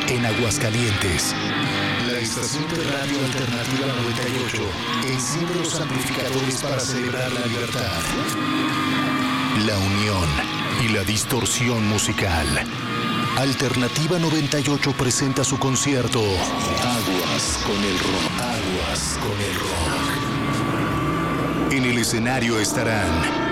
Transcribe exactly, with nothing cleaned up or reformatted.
en Aguascalientes. La estación de radio alternativa noventa y ocho enciende los amplificadores para celebrar la libertad, la unión y la distorsión musical. Alternativa noventa y ocho presenta su concierto Aguas con el rock. Aguas con el rock. En el escenario estarán